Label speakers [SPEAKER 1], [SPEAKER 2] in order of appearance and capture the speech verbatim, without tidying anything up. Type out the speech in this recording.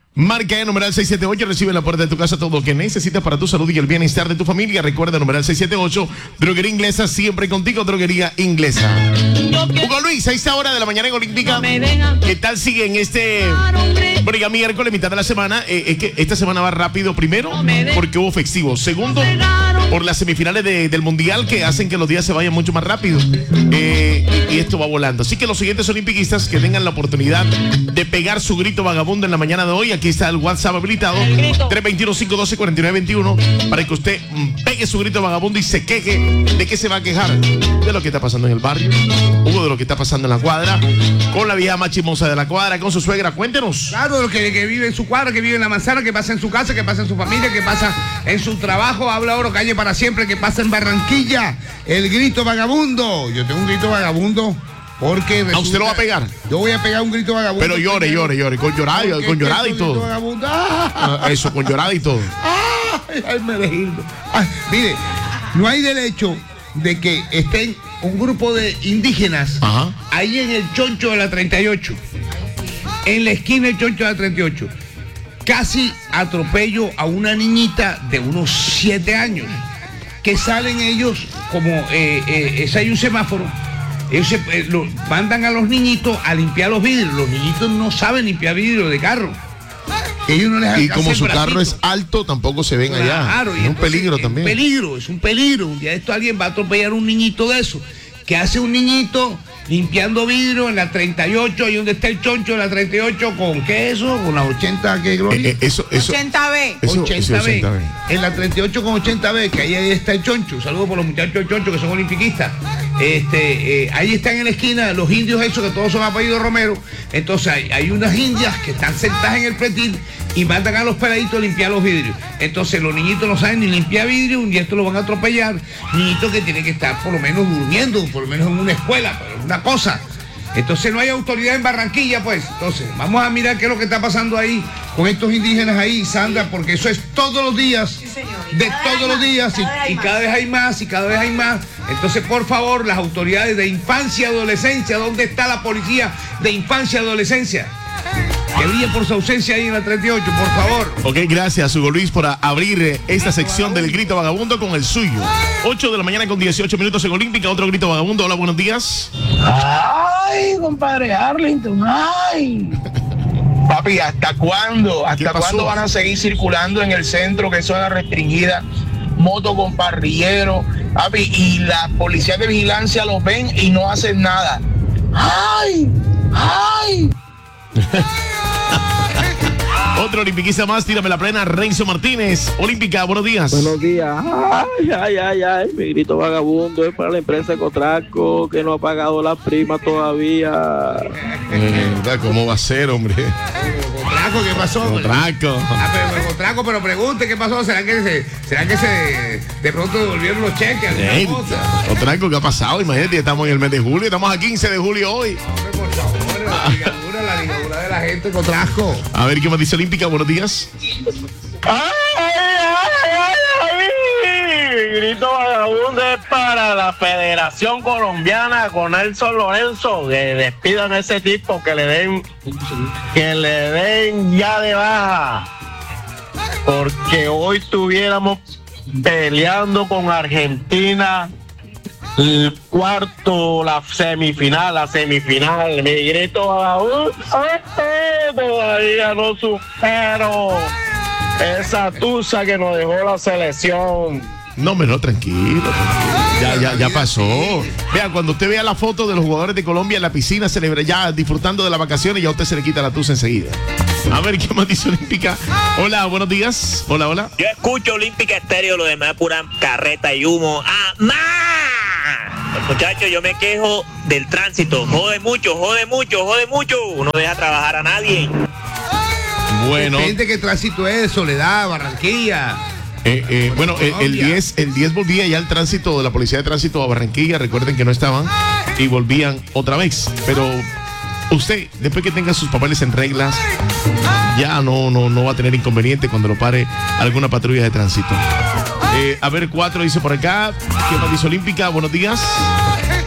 [SPEAKER 1] Marca el numeral seis siete ocho, recibe en la puerta de tu casa todo lo que necesitas para tu salud y el bienestar de tu familia. Recuerda el numeral seis siete ocho, Droguería Inglesa, siempre contigo, Droguería Inglesa. Hugo Luis, a esta hora de la mañana en Olímpica, ¿qué tal sigue en este briga miércoles, mitad de la semana? Eh, es que esta semana va rápido, primero, porque hubo festivo. Segundo, por las semifinales de, del Mundial que hacen que los días se vayan mucho más rápido. Eh, y, y esto va volando. Así que los siguientes olimpiquistas que tengan la oportunidad de pegar su grito vagabundo en la mañana de hoy, aquí está el WhatsApp habilitado, tres dos uno, cinco uno dos, cuatro nueve dos uno, para que usted pegue su grito vagabundo y se queje. ¿De qué se va a quejar? De lo que está pasando en el barrio, Hugo, de lo que está pasando en la cuadra, con la vieja más chismosa de la cuadra, con su suegra. Cuéntenos.
[SPEAKER 2] Claro, de lo que, que vive en su cuadra, que vive en la manzana, que pasa en su casa, que pasa en su familia, que pasa en su trabajo. Habla Oro Calle para siempre, que pasa en Barranquilla. El grito vagabundo. Yo tengo un grito vagabundo. Porque resulta,
[SPEAKER 1] ¿a usted lo va a pegar?
[SPEAKER 2] Yo voy a pegar un grito vagabundo.
[SPEAKER 1] Pero llore,
[SPEAKER 2] primero,
[SPEAKER 1] llore, llore, con llorada, con llorada y todo. Ah, eso, con llorada y todo.
[SPEAKER 2] Ay, ay, me ay, mire, no hay derecho de que estén un grupo de indígenas, ajá, ahí en el choncho de la treinta y ocho, en la esquina del choncho de la treinta y ocho. Casi atropello a una niñita de unos siete años, que salen ellos como, eh, eh, es, hay un semáforo. Ellos se, eh, lo, mandan a los niñitos a limpiar los vidrios. Los niñitos no saben limpiar vidrios de carro. Ellos no les
[SPEAKER 1] y como su carro es alto, tampoco se ven, claro, allá.
[SPEAKER 2] Claro,
[SPEAKER 1] es un peligro
[SPEAKER 2] es
[SPEAKER 1] también.
[SPEAKER 2] Es un peligro, es un peligro. Un día esto alguien va a atropellar a un niñito de eso. ¿Qué hace un niñito limpiando vidrio en la treinta y ocho, ahí donde está el choncho de la treinta y ocho, con queso, con las ochenta, ¿qué, Gloria?
[SPEAKER 1] Eh, eh, eso, eso,
[SPEAKER 3] ochenta B.
[SPEAKER 1] Eso,
[SPEAKER 2] ochenta
[SPEAKER 1] eso,
[SPEAKER 2] B.
[SPEAKER 1] ochenta B.
[SPEAKER 2] En la treinta y ocho con ochenta B, que ahí, ahí está el choncho. Un saludo por los muchachos del choncho que son olimpiquistas. Este, eh, ahí están en la esquina los indios esos que todos son apellidos Romero. Entonces hay, hay unas indias que están sentadas en el pretil y mandan a los peladitos a limpiar los vidrios. Entonces los niñitos no saben ni limpiar vidrio, un día esto lo van a atropellar. Niñitos que tienen que estar por lo menos durmiendo, por lo menos en una escuela, pero es una cosa. Entonces no hay autoridad en Barranquilla, pues. Entonces vamos a mirar qué es lo que está pasando ahí con estos indígenas ahí, Sandra, porque eso es todos los días, sí, de todos los días, y, y cada vez hay más, y cada vez hay más. Entonces, por favor, las autoridades de infancia y adolescencia, ¿dónde está la policía de infancia y adolescencia? Que brille por su ausencia ahí en la treinta y ocho, por favor.
[SPEAKER 1] Ok, gracias, Hugo Luis, por abrir esta sección del grito vagabundo con el suyo. ocho de la mañana con dieciocho minutos en Olímpica, otro grito vagabundo. Hola, buenos días.
[SPEAKER 4] Ay, compadre Arlington, ay. Papi, ¿hasta cuándo? ¿Hasta cuándo van a seguir circulando en el centro, que es zona restringida? Moto con parrillero, papi, y la policía de vigilancia los ven y no hacen nada. ¡Ay! ¡Ay!
[SPEAKER 1] Otro olimpiquista más, tírame la plena, Renzo Martínez. Olímpica, buenos días.
[SPEAKER 5] Buenos días. Ay, ay, ay, ay, mi grito vagabundo es para la empresa Ecotraco, que no ha pagado la prima todavía.
[SPEAKER 1] Eh, ¿Cómo va a ser, hombre?
[SPEAKER 2] Cotraco, ¿qué pasó?
[SPEAKER 1] Cotraco.
[SPEAKER 2] Ah, pero Cotraco, pero pregunte, ¿qué pasó? ¿Será que se, será que se de pronto devolvieron los cheques?
[SPEAKER 1] Hey, Cotraco, ¿qué ha pasado? Imagínate, estamos en el mes de julio, estamos a quince de julio hoy.
[SPEAKER 2] Hombre, por favor, la ligadura, la ligadura de la gente, Cotraco.
[SPEAKER 1] A ver, ¿qué más dice Olímpica? Buenos días.
[SPEAKER 4] ¡Ay, ay, ay, ay! Grito vagabundo es para la Federación Colombiana con Nelson Lorenzo, que despidan a ese tipo, que le den que le den ya de baja, porque hoy estuviéramos peleando con Argentina el cuarto, la semifinal, la semifinal. Mi grito vagabundo, todavía no supero esa tusa que nos dejó la selección.
[SPEAKER 1] No, pero no, tranquilo, tranquilo. Ya, ya, ya pasó. Vea, cuando usted vea la foto de los jugadores de Colombia en la piscina, celebra, ya disfrutando de las vacaciones, ya a usted se le quita la tusa enseguida. A ver, ¿qué más dice Olímpica? Hola, buenos días. Hola, hola.
[SPEAKER 6] Yo escucho Olímpica Estéreo, lo demás es pura carreta y humo. ¡Ah, más! Muchachos, yo me quejo del tránsito. Jode mucho, jode mucho, jode mucho. Uno deja trabajar a nadie.
[SPEAKER 1] Bueno.
[SPEAKER 2] Depende qué tránsito es, Soledad, Barranquilla.
[SPEAKER 1] Eh, eh, bueno, eh, el diez, el diez volvía ya el tránsito de la policía de tránsito a Barranquilla. Recuerden que no estaban y volvían otra vez. Pero usted, después que tenga sus papeles en reglas, ya no, no, no va a tener inconveniente cuando lo pare alguna patrulla de tránsito. Eh, a ver, cuatro dice por acá. ¿Qué más dice Olímpica? Buenos días.